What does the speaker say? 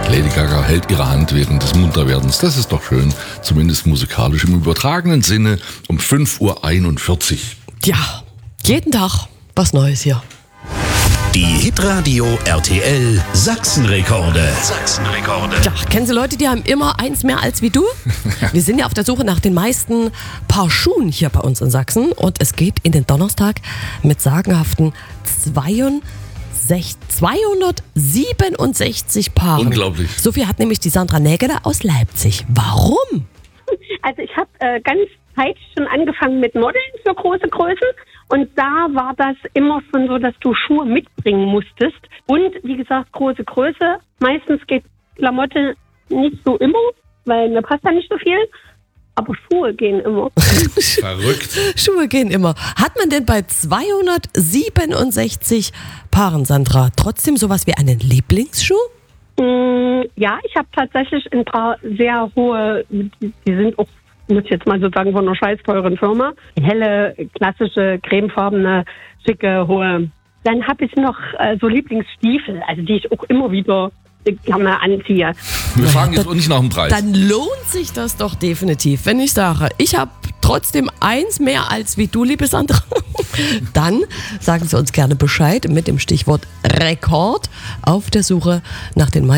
Lady Gaga hält ihre Hand während des Munterwerdens. Das ist doch schön, zumindest musikalisch im übertragenen Sinne um 5:41 Uhr. Ja, jeden Tag was Neues hier. Die Hitradio RTL Sachsenrekorde. Ja, kennen Sie Leute, die haben immer eins mehr als wie du? Wir sind ja auf der Suche nach den meisten Paar Schuhen hier bei uns in Sachsen und es geht in den Donnerstag mit sagenhaften 267 Paaren. Unglaublich. So viel hat nämlich die Sandra Nägele aus Leipzig. Warum? Also ich habe ganz zeitig schon angefangen mit Modeln für große Größen und da war das immer schon so, dass du Schuhe mitbringen musstest und wie gesagt große Größe. Meistens geht Klamotte nicht so immer, weil mir passt da nicht so viel, aber Schuhe gehen immer. Verrückt. Schuhe gehen immer. Hat man denn bei 267 Paaren, Sandra, trotzdem sowas wie einen Lieblingsschuh? Ja, ich habe tatsächlich ein paar sehr hohe, die sind auch, muss ich jetzt mal so sagen, von einer scheiß teuren Firma. Helle, klassische, cremefarbene, schicke, hohe. Dann habe ich noch so Lieblingsstiefel, also die ich auch immer wieder gerne anziehe. Wir fragen jetzt auch nicht nach dem Preis. Dann lohnt sich das doch definitiv. Wenn ich sage, ich habe trotzdem eins mehr als wie du, liebe Sandra, dann sagen Sie uns gerne Bescheid mit dem Stichwort Rekord auf der Suche nach den